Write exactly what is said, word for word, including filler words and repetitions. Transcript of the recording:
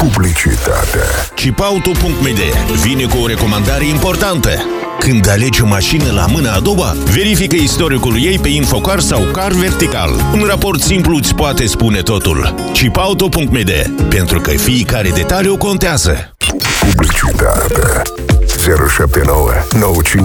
Publicitate. Chipauto punct m d vine cu o recomandare importantă. Când alegi o mașină la mâna a doua, verifică istoricul ei pe Infocar sau Car Vertical. Un raport simplu îți poate spune totul. Chipauto punct m d, pentru că fiecare detaliu contează. Publicitate. zero șapte nouă nouă cinci